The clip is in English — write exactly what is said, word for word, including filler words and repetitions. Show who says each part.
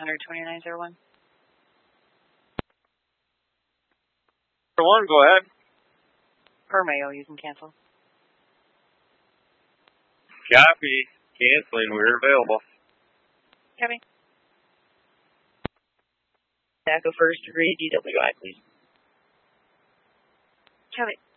Speaker 1: hundred twenty-nine zero one.
Speaker 2: For one, go ahead.
Speaker 1: Per Mayo, you can cancel.
Speaker 2: Copy. Canceling. We're available.
Speaker 1: Copy.
Speaker 3: Echo first degree D W I, please.
Speaker 1: Copy.